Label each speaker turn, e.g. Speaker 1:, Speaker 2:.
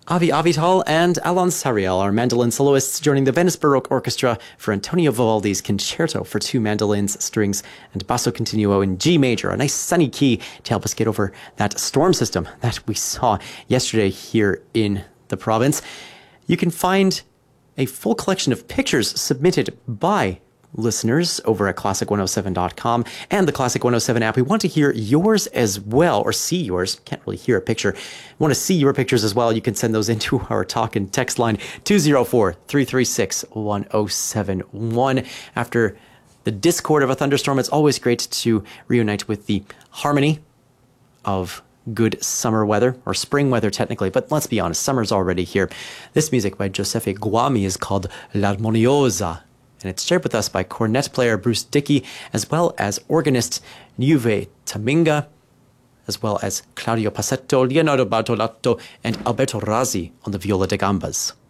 Speaker 1: Avi Avital and Alon Sariel are mandolin soloists joining the Venice Baroque Orchestra for Antonio Vivaldi's Concerto for two mandolins, strings, and basso continuo in G major, a nice sunny key to help us get over that storm system that we saw yesterday here in the province. You can find a full collection of pictures submitted by listeners over at classic107.com and the Classic 107 app. We want to hear yours as well, or see yours. Can't really hear a picture. We want to see your pictures as well. You can send those into our talk and text line 204-336-1071. After the discord of a thunderstorm, it's always great to reunite with the harmony of good summer weather, or spring weather technically, but let's be honest, summer's already here. This music by Giuseppe Guami is called L'Armoniosa, and it's shared with us by cornet player Bruce Dickey, as well as organist Nuve Taminga, as well as Claudio Passetto, Leonardo Bartolotto, and Alberto Razzi on the viola da gambas.